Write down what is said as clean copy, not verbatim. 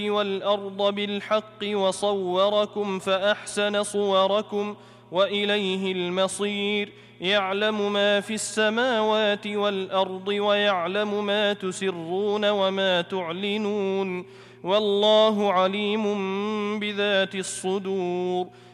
والأرض بالحق وصوركم فأحسن صوركم وإليه المصير. يعلم ما في السماوات والأرض ويعلم ما تسرون وما تعلنون، والله عليم بذات الصدور.